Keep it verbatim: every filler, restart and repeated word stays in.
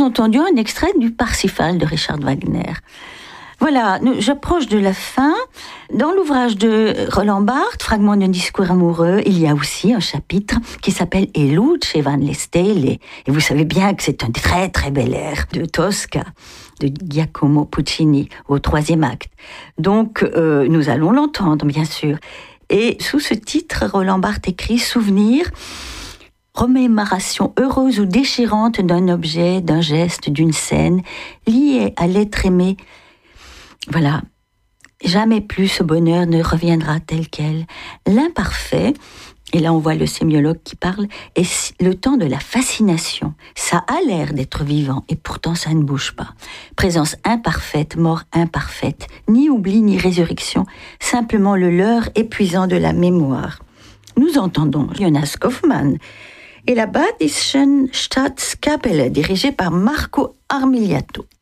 entendu un extrait du Parsifal de Richard Wagner. Voilà, j'approche de la fin. Dans l'ouvrage de Roland Barthes, Fragment d'un discours amoureux, il y a aussi un chapitre qui s'appelle E luce van le stelle. Et vous savez bien que c'est un très très bel air de Tosca, de Giacomo Puccini, au troisième acte. Donc, euh, nous allons l'entendre, bien sûr. Et sous ce titre, Roland Barthes écrit « Souvenir ». Remémoration heureuse ou déchirante d'un objet, d'un geste, d'une scène, liée à l'être aimé. Voilà, jamais plus ce bonheur ne reviendra tel quel. L'imparfait, et là on voit le sémiologue qui parle, est le temps de la fascination. Ça a l'air d'être vivant et pourtant ça ne bouge pas. Présence imparfaite, mort imparfaite, ni oubli ni résurrection, simplement le leurre épuisant de la mémoire. Nous entendons Jonas Kaufmann et la Badischen Staatskapelle, dirigée par Marco Armigliato.